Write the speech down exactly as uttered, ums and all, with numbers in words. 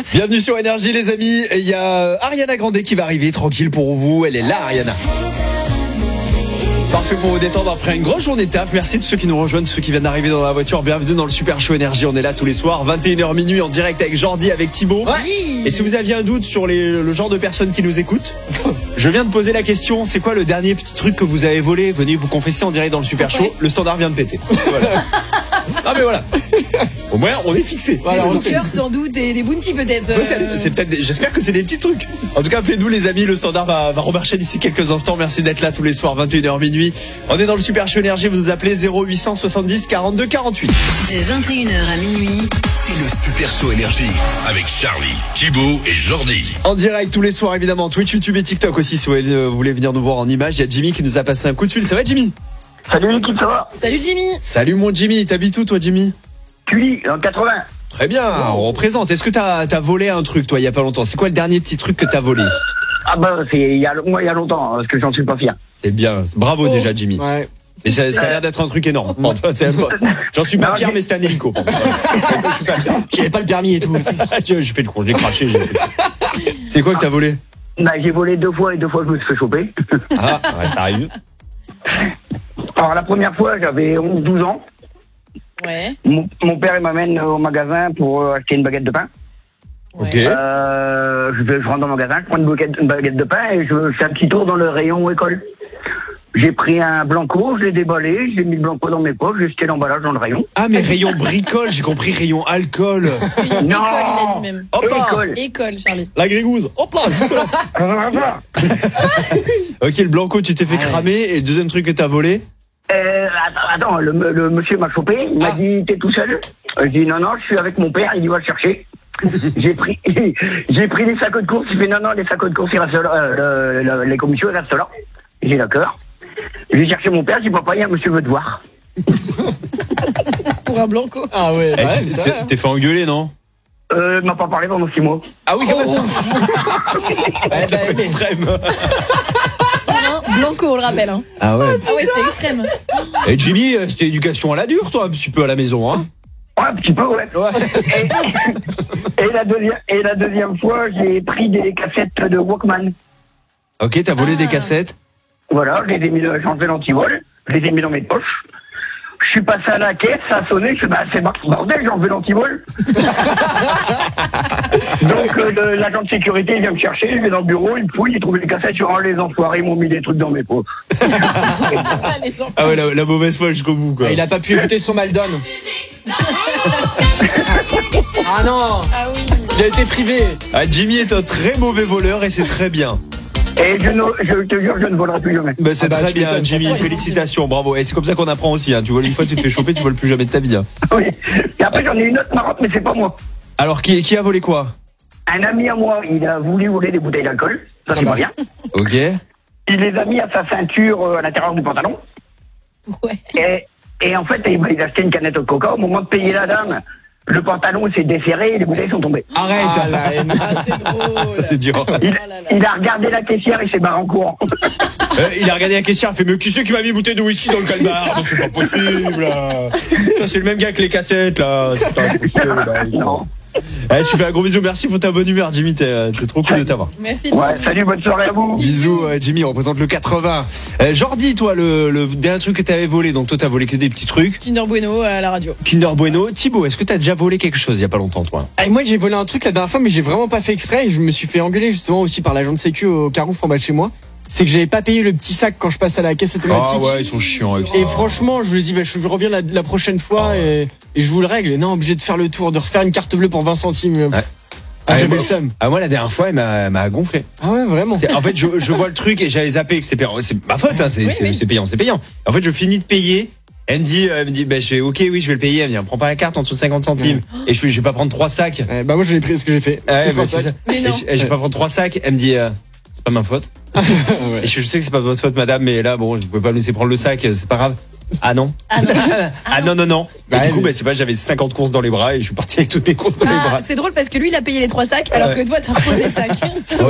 Bienvenue sur Énergie les amis, il y a Ariana Grande qui va arriver, tranquille pour vous, elle est là Ariana. Parfait pour vous détendre après une grosse journée de taf. Merci de ceux qui nous rejoignent, ceux qui viennent d'arriver dans la voiture. Bienvenue dans le Super Show Énergie. On est là tous les soirs, vingt et une heures minuit en direct avec Jordi, avec Thibaut. Oui. Et si vous aviez un doute sur les, le genre de personnes qui nous écoutent, je viens de poser la question. C'est quoi le dernier petit truc que vous avez volé? Venez vous confesser en direct dans le Super Show. Ouais. Le standard vient de péter. Voilà. Ah mais voilà. Au moins on est fixé. Voilà, des stickers sans doute et des bounties peut-être. Peut-être, euh... c'est peut-être. J'espère que c'est des petits trucs. En tout cas, appelez-nous les amis. Le standard va, va remarcher d'ici quelques instants. Merci d'être là tous les soirs, vingt et une heures minuit. On est dans le Super Show Énergie. Vous nous appelez zéro huit cent soixante-dix quarante-deux quarante-huit. De vingt et une heures à minuit, c'est le Super Show Énergie avec Charlie, Thibaut et Jordi. En direct tous les soirs évidemment. Twitch, YouTube et TikTok aussi. Si vous voulez venir nous voir en image, il y a Jimmy qui nous a passé un coup de fil. Ça va Jimmy? Salut l'équipe, ça va? Salut Jimmy. Salut mon Jimmy. T'habites où toi Jimmy? Tully, dans le quatre-vingts. Très bien. On représente. Est-ce que t'as as volé un truc toi il y a pas longtemps? C'est quoi le dernier petit truc que t'as volé? Ah bah c'est il y a moi il y a longtemps hein, parce que j'en suis pas fier. C'est bien. Bravo Oh. déjà Jimmy. Ouais. Et ça, ça a l'air d'être un truc énorme. Bon, toi, c'est- j'en suis pas Non, fier, j'ai- mais c'était un hélico. Je suis pas fier. J'avais pas le permis et tout. Je fais le con, j'ai craché. j'ai fait- C'est quoi que t'as volé? Bah j'ai volé deux fois et deux fois je me suis fait choper. Ah, ouais, ça arrive. Alors la première fois j'avais onze douze ans. Ouais. Mon, mon père il m'amène au magasin pour euh, acheter une baguette de pain. Ouais. Ok. Euh, je, vais- je rentre dans le magasin, je prends une baguette, une baguette de pain et je fais un petit tour dans le rayon école. J'ai pris un blanco, je l'ai déballé, j'ai mis le blanco dans mes poches, j'ai jeté l'emballage dans le rayon. Ah, mais rayon bricole, j'ai compris rayon alcool. Rayon Non. école, il a dit même. Hop là. École. École, Charlie. La grigouze. Hop là, juste là. Ok, le blanco, tu t'es fait cramer. Et le deuxième truc que t'as volé? Euh, attends, attends, le, le monsieur m'a chopé, il m'a Ah. dit t'es tout seul? Je dis non, non, je suis avec mon père, il dit va le chercher. j'ai pris j'ai pris les sacs de course, il fait non, non, les sacs de course, ils restent là, euh, le- le- les commissions, ils restent là. J'ai d'accord. J'ai cherché mon père, j'ai dit papa, il y a un monsieur veut te voir. Pour un blanco. Ah ouais, Eh, bah ouais, tu- mais ça t'es- va. T'es fait engueuler, non? Euh, il m'a pas parlé pendant six mois. Ah oui, quand même. Ouais, bah, C'est un peu mais- extrême. Non, blanco, on le rappelle. Hein. Ah ouais. Ah ouais, c'est extrême. Et Jimmy, euh, c'était éducation à la dure, toi, un petit peu à la maison, hein? Ouais, un petit peu, ouais. Et, et la deuxième, et la deuxième fois, j'ai pris des cassettes de Walkman. Ok, t'as volé Ah. des cassettes. Voilà, je les ai mis, dans- j'ai enlevé l'antivol, je les ai mis dans mes poches. Je suis passé à la caisse, ça a sonné, je suis bah c'est bar- bordel, j'ai enlevé l'antivol. Donc euh, le- l'agent de sécurité il vient me chercher, je vais dans le bureau, il me fouille, il trouve les cassettes, sur un les enfoirés, ils m'ont mis des trucs dans mes poches. Ah, les enfants. Ah ouais, la, la mauvaise foi jusqu'au bout, quoi. Ah, il a pas pu écouter son Maldon. Ah non, Ah oui. il a été privé. Ah, Jimmy est un très mauvais voleur et c'est très bien. Et je, ne, je te jure, je ne volerai plus jamais. Bah, c'est Ah bah, très tu bien, m'étonnes. Jimmy. Franchement, Félicitations, bravo. Et c'est comme ça qu'on apprend aussi. Hein. Tu voles une fois, tu te fais choper, tu voles plus jamais de ta vie. Hein. Oui. Et après j'en ai une autre marrante, mais c'est pas moi. Alors, qui, qui a volé quoi? Un ami à moi, il a voulu voler des bouteilles d'alcool, ça c'est pas bien. Ok. Il les a mis à sa ceinture euh, à l'intérieur du pantalon. Ouais. Et, et en fait, il il a acheté une canette de coca. Au moment de payer la dame, le pantalon s'est desserré et les bouteilles sont tombées. Arrête. Ah la haine. Ah, c'est drôle. Ça, c'est dur. Il, Oh là là. il a regardé la caissière et s'est barré en courant. Euh, il a regardé la caissière, il fait mais qui c'est qui m'a mis une bouteille de whisky dans le calbar? C'est pas possible. Là. Ça, c'est le même gars que les cassettes là. C'est pas possible. Là. Non. Eh, je te fais un gros bisou. Merci pour ta bonne humeur, Jimmy. T'es c'est trop cool de t'avoir. Merci, Jimmy. Ouais, salut, bonne soirée à vous. Bisous, euh, Jimmy. Représente le quatre-vingts. Euh, Jordi, toi, le, le dernier truc que t'avais volé. Donc toi, t'as volé que des petits trucs. Kinder Bueno à la radio. Kinder Bueno. Thibaut, est-ce que t'as déjà volé quelque chose il y a pas longtemps, toi? Ah, et moi j'ai volé un truc la dernière fois mais j'ai vraiment pas fait exprès et je me suis fait engueuler justement aussi par l'agent de sécu au Carrefour en bas de chez moi. C'est que j'avais pas payé le petit sac quand je passe à la caisse automatique. Ah ouais, ils sont chiants avec ça. Et franchement, je lui ai dit, bah, je reviens la, la prochaine fois Ah et, et je vous le règle. Et non, obligé de faire le tour, de refaire une carte bleue pour vingt centimes. Ouais. Ah, Ah, j'avais moi- le seum. Ah, moi, la dernière fois, elle m'a, elle m'a gonflé. Ah ouais, vraiment. C'est- En fait, je, je vois le truc et j'avais zappé que c'était payant. C'est ma faute, hein, c'est, Oui, c'est, oui. c'est payant, c'est payant. En fait, je finis de payer. Elle me dit, elle me dit, bah, je fais, ok, oui, je vais le payer. Elle me dit, prends pas la carte en dessous de cinquante centimes. Et je fais, je vais pas prendre trois sacs. Ouais, bah moi je l'ai pris ce que j'ai fait. Ouais, Les bah, trois c'est ça. sacs. Mais Et non. je, et je vais pas prendre trois sacs. Elle me dit, euh, c'est pas ma faute. Ouais. Et je, je sais que c'est pas votre faute, madame, mais là, bon, je pouvais pas me laisser prendre le sac, c'est pas grave. Ah non. Ah non. Ah non, non, non. Et Bah, du coup, elle- bah, c'est pas, j'avais cinquante courses dans les bras et je suis parti avec toutes mes courses dans les Ah, bras. c'est drôle parce que lui il a payé les trois sacs alors Ouais. que toi t'as reposé le sac.